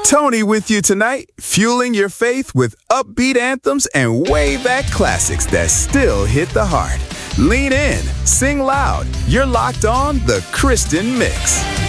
Tony with you tonight, fueling your faith with upbeat anthems and way back classics that still hit the heart. Lean in, sing loud. You're locked on The Kristen Mix.